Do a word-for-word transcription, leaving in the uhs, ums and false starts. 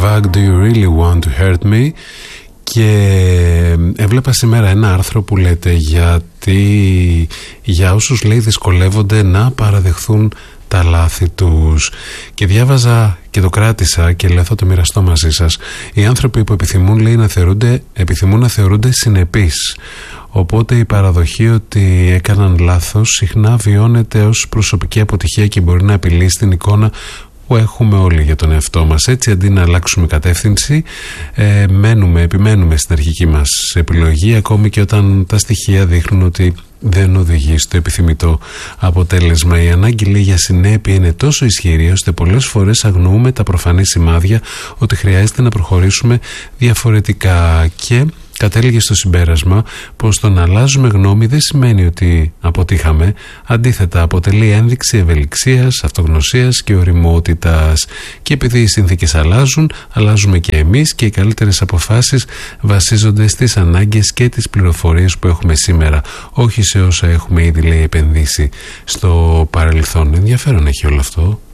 Fleetwood Mac, Do You Really Want to Hurt Me? Και έβλεπα σήμερα ένα άρθρο που λέτε γιατί για όσους, λέει, δυσκολεύονται να παραδεχθούν τα λάθη τους, και διάβαζα και το κράτησα και λέω θα το μοιραστώ μαζί σας. Οι άνθρωποι που επιθυμούν, λέει, να θεωρούνται, επιθυμούν να θεωρούνται συνεπείς, οπότε η παραδοχή ότι έκαναν λάθος συχνά βιώνεται ως προσωπική αποτυχία και μπορεί να απειλήσει την εικόνα που έχουμε όλοι για τον εαυτό μας. Έτσι, αντί να αλλάξουμε κατεύθυνση, ε, μένουμε, επιμένουμε στην αρχική μας επιλογή, ακόμη και όταν τα στοιχεία δείχνουν ότι δεν οδηγεί στο επιθυμητό αποτέλεσμα. Η ανάγκη, λέει, για συνέπεια είναι τόσο ισχυρή ώστε πολλές φορές αγνοούμε τα προφανή σημάδια ότι χρειάζεται να προχωρήσουμε διαφορετικά, και κατέληγε στο συμπέρασμα πως το να αλλάζουμε γνώμη δεν σημαίνει ότι αποτύχαμε. Αντίθετα, αποτελεί ένδειξη ευελιξίας, αυτογνωσίας και ωριμότητας. Και επειδή οι συνθήκες αλλάζουν, αλλάζουμε και εμείς, και οι καλύτερες αποφάσεις βασίζονται στις ανάγκες και τις πληροφορίες που έχουμε σήμερα, όχι σε όσα έχουμε ήδη, λέει, επενδύσει στο παρελθόν. Ενδιαφέρον έχει όλο αυτό.